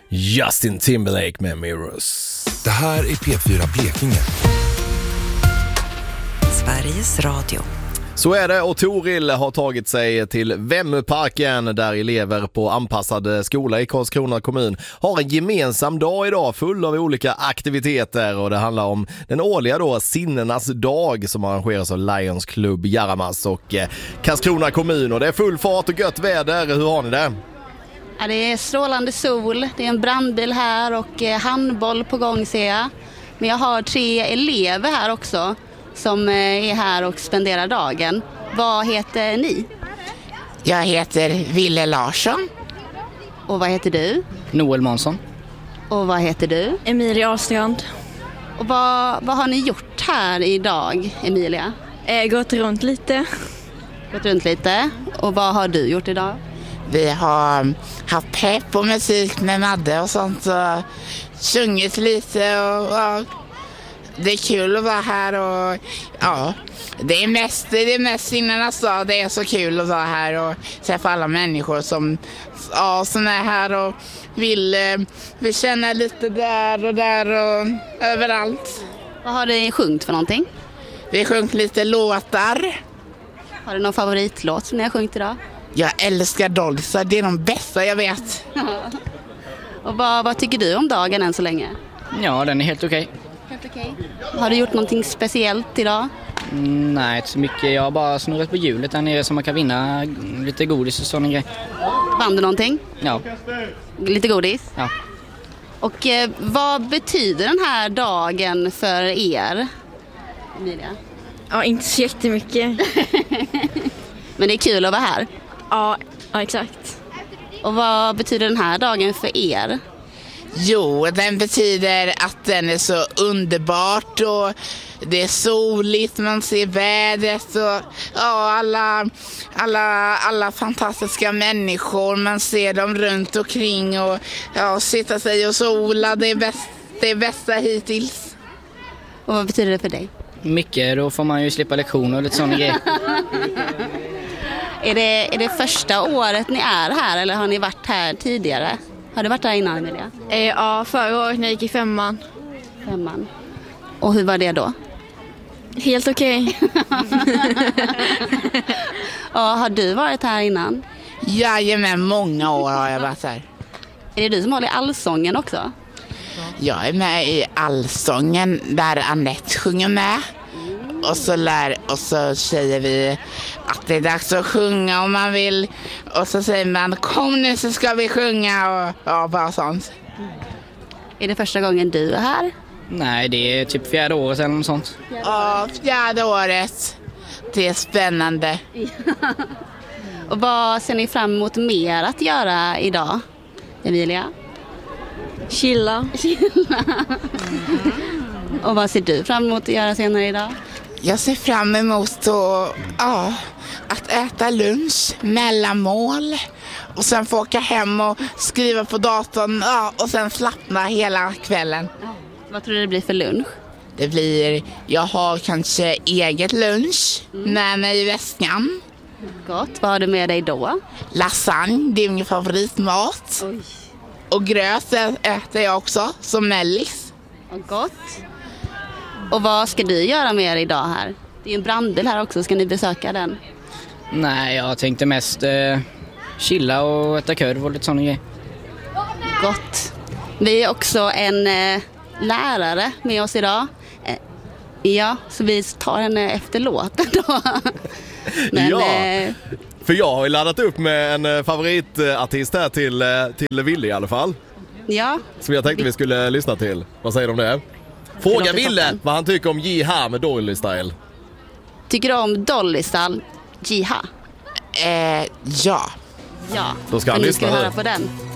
Justin Timberlake med Mirrors. Det här är P4 Blekinge. Sveriges Radio. Så är det, och Toril har tagit sig till Vemmuparken där elever på anpassad skola i Karlskrona kommun har en gemensam dag idag full av olika aktiviteter, och det handlar om den årliga då Sinnenas dag som arrangeras av Lions Club Jaramas och Karlskrona kommun, och det är full fart och gött väder. Hur har ni det? Ja, det är strålande sol, det är en brandbil här och handboll på gång ser jag. Men jag har 3 elever här också som är här och spenderar dagen. Vad heter ni? Jag heter Ville Larsson. Och vad heter du? Noel Månsson. Och vad heter du? Emilia Ahlstrand. Och vad har ni gjort här idag, Emilia? Gått runt lite. Gått runt lite. Och vad har du gjort idag? Vi har haft pepp och musik med Madde och sånt, och sjungit lite och det är kul att vara här, och ja, det är mest Sinnenas dag. Det är så kul att vara här och träffa alla människor som är här och vill känna lite där och överallt. Vad har ni sjungit för någonting? Vi har sjungit lite låtar. Har du någon favoritlåt som ni har sjungit idag? Jag älskar Dolsa, det är de bästa jag vet. Och vad tycker du om dagen än så länge? Ja, den är helt okej. Helt okej. Har du gjort någonting speciellt idag? Nej, inte så mycket. Jag har bara snurrat på hjulet där nere så man kan vinna lite godis och sådana grejer. Vann du någonting? Ja. Lite godis? Ja. Och vad betyder den här dagen för er, Emilia? Ja, inte så jättemycket. Men det är kul att vara här. Ja, exakt. Och vad betyder den här dagen för er? Jo, den betyder att den är så underbart och det är soligt, man ser vädret och ja, alla fantastiska människor, man ser dem runt omkring och ja, sitta sig och sola, det är bästa hittills. Och vad betyder det för dig? Mycket, då får man ju slippa lektioner och lite sådana grejer. Är det första året ni är här eller har ni varit här tidigare? Har du varit här innan, Emilia? Ja, förra året när jag gick i 5:an. 5:an. Och hur var det då? Helt okej. Ja, har du varit här innan? Jajamän, många år har jag varit här. Är det du som håller allsången också? Jag är med i allsången där Annette sjunger med. Och så säger vi att det är dags att sjunga om man vill. Och så säger man, kom nu så ska vi sjunga och ja, bara sånt. Är det första gången du är här? Nej, det är typ 4:e året eller något sånt. Ja, 4:e året. Det är spännande. Och vad ser ni fram emot mer att göra idag, Emilia? Chilla. Och vad ser du fram emot att göra senare idag? Jag ser fram emot att äta lunch, mellanmål och sen få åka hem och skriva på datorn och sen slappna hela kvällen. Vad tror du det blir för lunch? Jag har kanske eget lunch med mig i väskan. Gott. Vad har du med dig då? Lasagne, det är min favoritmat. Oj. Och gröt äter jag också, som mellis. Vad gott. Och vad ska du göra med er idag här? Det är en brandbil här också, ska ni besöka den? Nej, jag tänkte mest chilla och äta korv och lite sådana grejer. Gott. Vi är också en lärare med oss idag. Ja, så vi tar henne efter låten då. Men, ja, för jag har ju laddat upp med en favoritartist här till Ville i alla fall. Ja. Som jag tänkte vi skulle lyssna till. Vad säger du om det? Fråga Ville vad han tycker om Jiha med Dolly Style. Tycker du om Dolly Style Jiha? Ja. Ja. Då ska han nu lyssna ska vi nu. höra på den.